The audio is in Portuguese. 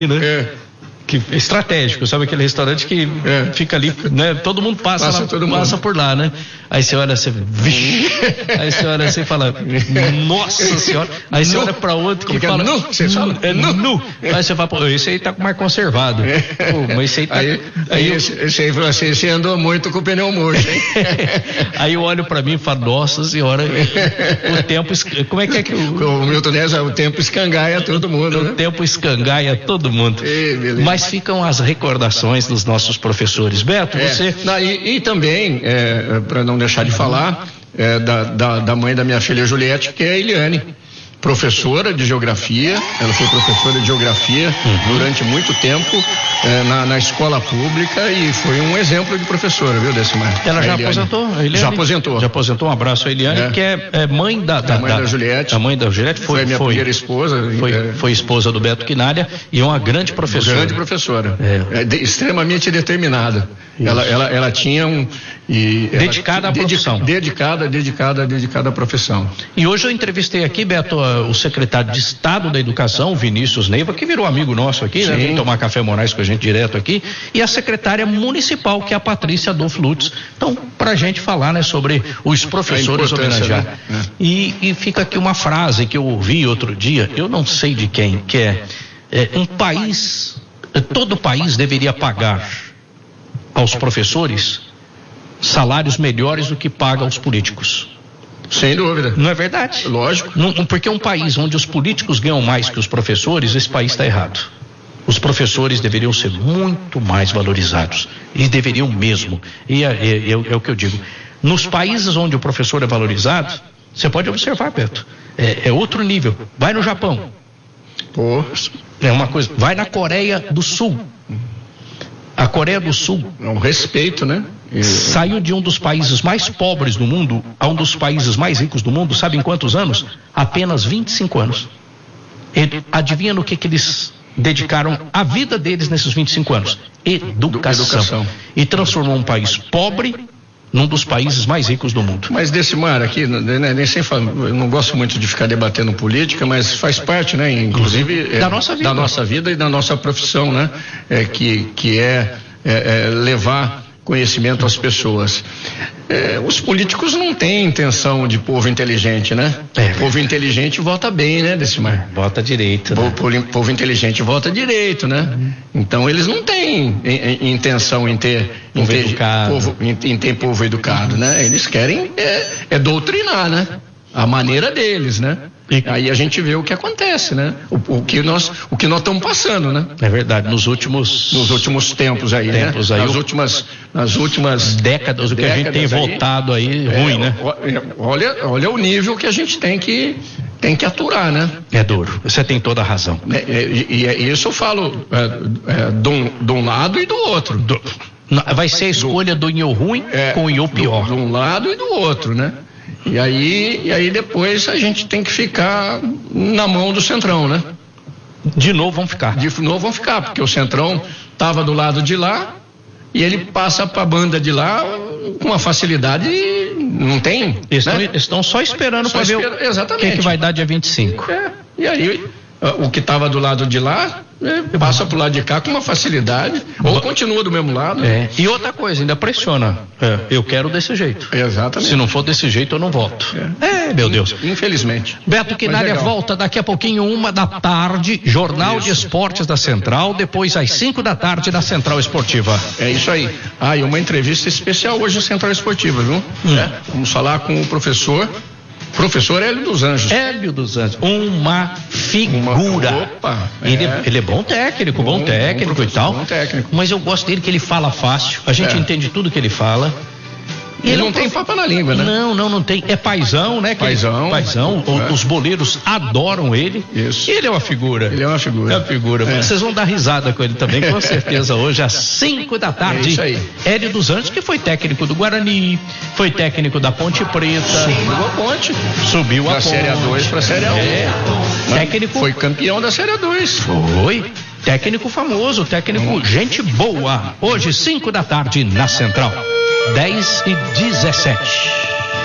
né? Que é estratégico, sabe aquele restaurante que fica ali, né? Todo mundo passa por lá, né? Aí você olha, aí você olha assim e fala, nossa senhora. Aí você olha para outro que fala, nu, você fala, nu. Aí você fala, pô, esse aí tá mais conservado. Pô, mas esse aí tá. Esse aí falou assim, você andou muito com o pneu murcho, hein? Aí eu olho para mim e falo, nossa senhora, o tempo, como é que o Milton Neves, o tempo escangaia todo mundo, né? O tempo escangaia todo mundo. Mas ficam as recordações dos nossos professores. Beto, você... E também, para não deixar de falar, da mãe da minha filha Juliette, que é a Eliane, professora de geografia. Ela foi professora de geografia durante muito tempo na escola pública e foi um exemplo de professora, viu, Decimar? Ela já aposentou? Já aposentou. Já aposentou. Um abraço a Eliane, que é mãe da Juliette. A mãe da Juliette foi minha primeira esposa. Foi esposa do Beto Quinalha e uma grande professora. Grande professora. Extremamente determinada. Ela tinha dedicada à profissão. Dedicada à profissão. E hoje eu entrevistei aqui, Beto, o secretário de Estado da Educação, Vinícius Neiva, que virou amigo nosso aqui, né? Vem tomar café Moraes com a gente direto aqui, e a secretária municipal, que é a Patrícia Adolfo Lutz. Então, pra gente falar, né, sobre os professores homenageados. Né? E fica aqui uma frase que eu ouvi outro dia, eu não sei de quem, que todo país deveria pagar aos professores salários melhores do que paga aos políticos. Sem dúvida. Não é verdade? Lógico. Porque um país onde os políticos ganham mais que os professores, esse país está errado. Os professores deveriam ser muito mais valorizados. E deveriam mesmo. E é o que eu digo. Nos países onde o professor é valorizado, você pode observar, Beto, é outro nível. Vai no Japão. É uma coisa. Vai na Coreia do Sul. A Coreia do Sul é um respeito, né? Saiu de um dos países mais pobres do mundo a um dos países mais ricos do mundo, sabe em quantos anos? Apenas 25 anos. Adivinha no que eles dedicaram a vida deles nesses 25 anos? Educação. E transformou um país pobre num dos países mais ricos do mundo. Mas Decimar, aqui, nem sem falar, eu não gosto muito de ficar debatendo política, mas faz parte, né? Inclusive da nossa vida e da nossa profissão, né? Que é levar conhecimento às pessoas. Os políticos não têm intenção de povo inteligente, né? Povo inteligente vota bem, né, Decimar? Vota direito. Né? Povo inteligente vota direito, né? Então eles não têm intenção em ter povo educado, né? Eles querem doutrinar, né? A maneira deles, né? E aí a gente vê o que acontece, né? O que nós estamos passando, né? É verdade, nos últimos tempos aí, né? Nas últimas décadas, o que a gente tem votado aí, ruim, né? Olha o nível que a gente tem que aturar, né? É duro, você tem toda a razão. E isso eu falo de um lado e do outro. Vai ser a escolha do inho ruim com o inho pior. De um lado e do outro, né? E aí depois a gente tem que ficar na mão do Centrão, né? De novo vão ficar. Porque o Centrão estava do lado de lá e ele passa para a banda de lá com uma facilidade, não tem. Estão só esperando para ver o que vai dar dia 25. E aí o que estava do lado de lá passa pro lado de cá com uma facilidade, ou continua do mesmo lado. E outra coisa, ainda pressiona. Eu quero desse jeito. Exatamente. Se não for desse jeito, eu não voto. Meu Deus. Infelizmente. Beto Quinalha volta daqui a pouquinho, 1h, Jornal de Esportes da Central, depois às 5h da Central Esportiva. É isso aí. E uma entrevista especial hoje na Central Esportiva, viu? Vamos falar com o professor Hélio dos Anjos. Hélio dos Anjos, uma figura. Ele é bom técnico e tal. Bom técnico. Mas eu gosto dele que ele fala fácil. A gente entende tudo que ele fala. Ele não tem papo na língua, né? Não tem. É paizão, né? Paizão. Os boleiros adoram ele. Isso. E ele é uma figura. Vocês vão dar risada com ele também, com certeza, hoje às 5h. É isso aí. Hélio dos Anjos, que foi técnico do Guarani, foi técnico da Ponte Preta. Subiu a ponte. Subiu a ponte. Da Série A2 para a Série A1. Técnico. Foi campeão da Série A2. Foi. Técnico famoso, gente boa. Hoje, 5h na Central. 10h17.